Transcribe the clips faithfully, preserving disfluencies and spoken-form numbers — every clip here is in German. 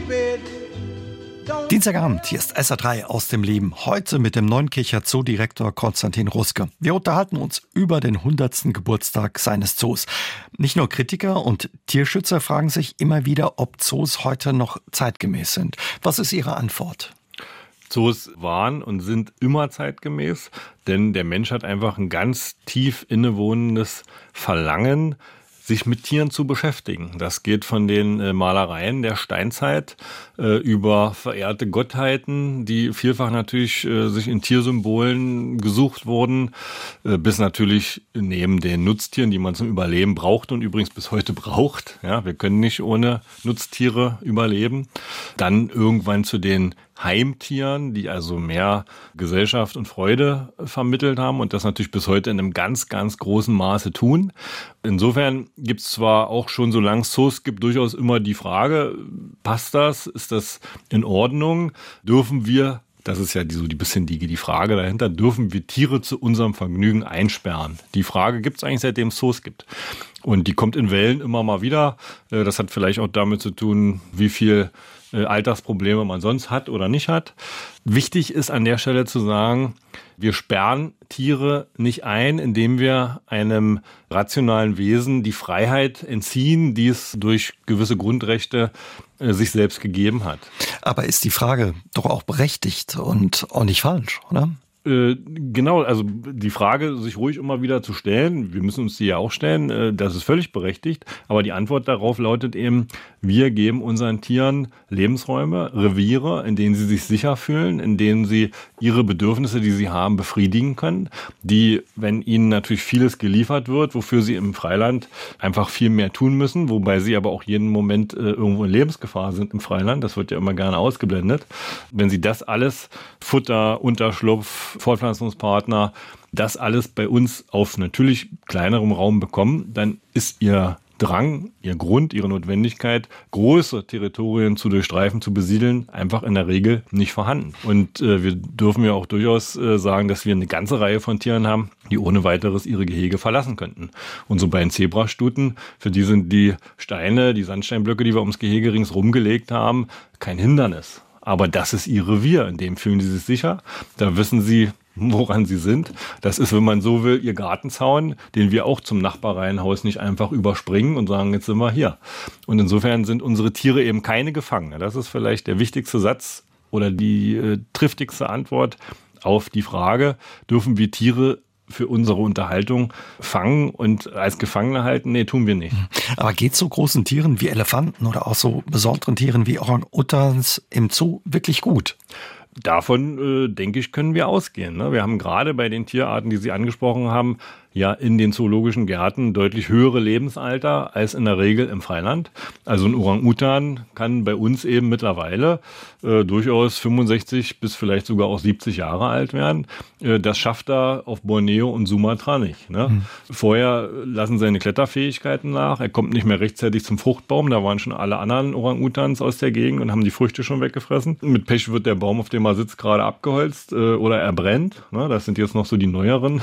Dienstagabend, hier ist S R drei aus dem Leben. Heute mit dem Neunkircher Zoodirektor Konstantin Ruske. Wir unterhalten uns über den hundertsten Geburtstag seines Zoos. Nicht nur Kritiker und Tierschützer fragen sich immer wieder, ob Zoos heute noch zeitgemäß sind. Was ist Ihre Antwort? Zoos waren und sind immer zeitgemäß, denn der Mensch hat einfach ein ganz tief innewohnendes Verlangen, sich mit Tieren zu beschäftigen. Das geht von den äh, Malereien der Steinzeit äh, über verehrte Gottheiten, die vielfach natürlich äh, sich in Tiersymbolen gesucht wurden, äh, bis natürlich neben den Nutztieren, die man zum Überleben braucht und übrigens bis heute braucht. Ja, wir können nicht ohne Nutztiere überleben. Dann irgendwann zu den Heimtieren, die also mehr Gesellschaft und Freude vermittelt haben und das natürlich bis heute in einem ganz, ganz großen Maße tun. Insofern gibt es zwar auch schon, solange es Zoos gibt, durchaus immer die Frage, passt das? Ist das in Ordnung? Dürfen wir, das ist ja die, so die bisschen die, die Frage dahinter, dürfen wir Tiere zu unserem Vergnügen einsperren? Die Frage gibt es eigentlich, seitdem es Zoos gibt. Und die kommt in Wellen immer mal wieder. Das hat vielleicht auch damit zu tun, wie viel Alltagsprobleme man sonst hat oder nicht hat. Wichtig ist an der Stelle zu sagen, wir sperren Tiere nicht ein, indem wir einem rationalen Wesen die Freiheit entziehen, die es durch gewisse Grundrechte äh, sich selbst gegeben hat. Aber ist die Frage doch auch berechtigt und auch nicht falsch, oder? Äh, genau, also die Frage, sich ruhig immer wieder zu stellen, wir müssen uns die ja auch stellen, äh, das ist völlig berechtigt, aber die Antwort darauf lautet eben, wir geben unseren Tieren Lebensräume, Reviere, in denen sie sich sicher fühlen, in denen sie ihre Bedürfnisse, die sie haben, befriedigen können, die, wenn ihnen natürlich vieles geliefert wird, wofür sie im Freiland einfach viel mehr tun müssen, wobei sie aber auch jeden Moment äh, irgendwo in Lebensgefahr sind im Freiland, das wird ja immer gerne ausgeblendet. Wenn sie das alles, Futter, Unterschlupf, Fortpflanzungspartner, das alles bei uns auf natürlich kleinerem Raum bekommen, dann ist ihr Drang, ihr Grund, ihre Notwendigkeit, große Territorien zu durchstreifen, zu besiedeln, einfach in der Regel nicht vorhanden. Und äh, wir dürfen ja auch durchaus äh, sagen, dass wir eine ganze Reihe von Tieren haben, die ohne weiteres ihre Gehege verlassen könnten. Unsere beiden Zebrastuten, für die sind die Steine, die Sandsteinblöcke, die wir ums Gehege ringsrum gelegt haben, kein Hindernis. Aber das ist ihr Revier, in dem fühlen sie sich sicher. Da wissen sie, woran sie sind. Das ist, wenn man so will, ihr Gartenzaun, den wir auch zum Nachbarreihenhaus nicht einfach überspringen und sagen, jetzt sind wir hier. Und insofern sind unsere Tiere eben keine Gefangene. Das ist vielleicht der wichtigste Satz oder die äh, triftigste Antwort auf die Frage, dürfen wir Tiere für unsere Unterhaltung fangen und als Gefangene halten? Nee, tun wir nicht. Aber geht so großen Tieren wie Elefanten oder auch so besonderen Tieren wie Orang-Utans im Zoo wirklich gut? Davon, äh, denke ich, können wir ausgehen. Ne? Wir haben gerade bei den Tierarten, die Sie angesprochen haben, ja in den zoologischen Gärten deutlich höhere Lebensalter als in der Regel im Freiland. Also ein Orang-Utan kann bei uns eben mittlerweile äh, durchaus fünfundsechzig bis vielleicht sogar auch siebzig Jahre alt werden. Äh, das schafft er auf Borneo und Sumatra nicht. Ne? Mhm. Vorher lassen seine Kletterfähigkeiten nach. Er kommt nicht mehr rechtzeitig zum Fruchtbaum. Da waren schon alle anderen Orang-Utans aus der Gegend und haben die Früchte schon weggefressen. Mit Pech wird der Baum, auf dem er sitzt, gerade abgeholzt äh, oder er brennt. Ne? Das sind jetzt noch so die neueren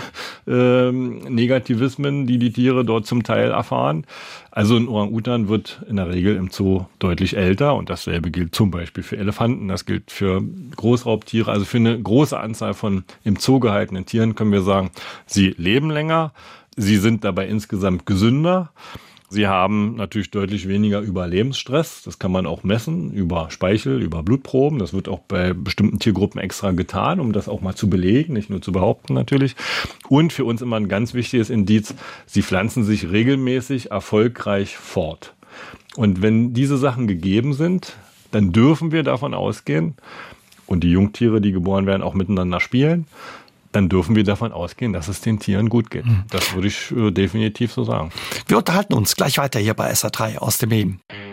ähm, Negativismen, die die Tiere dort zum Teil erfahren. Also ein Orang-Utan wird in der Regel im Zoo deutlich älter und dasselbe gilt zum Beispiel für Elefanten, das gilt für Großraubtiere. Also für eine große Anzahl von im Zoo gehaltenen Tieren können wir sagen, sie leben länger, sie sind dabei insgesamt gesünder. Sie haben natürlich deutlich weniger Überlebensstress. Das kann man auch messen über Speichel, über Blutproben. Das wird auch bei bestimmten Tiergruppen extra getan, um das auch mal zu belegen, nicht nur zu behaupten natürlich. Und für uns immer ein ganz wichtiges Indiz, sie pflanzen sich regelmäßig erfolgreich fort. Und wenn diese Sachen gegeben sind, dann dürfen wir davon ausgehen, und die Jungtiere, die geboren werden, auch miteinander spielen, dann dürfen wir davon ausgehen, dass es den Tieren gut geht. Das würde ich äh, definitiv so sagen. Wir unterhalten uns gleich weiter hier bei S R drei aus dem Leben.